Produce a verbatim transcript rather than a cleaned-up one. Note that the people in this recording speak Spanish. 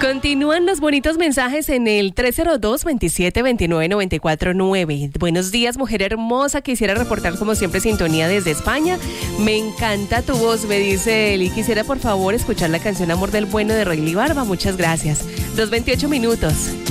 Continúan los bonitos mensajes en el tres cero dos, veintisiete, veintinueve, noventa y cuatro nueve. Buenos días, mujer hermosa. Quisiera reportar como siempre sintonía desde España. Me encanta tu voz, me dice él. Y quisiera por favor escuchar la canción Amor del Bueno de Rayleigh Barba. Muchas gracias. Dos veintiocho minutos.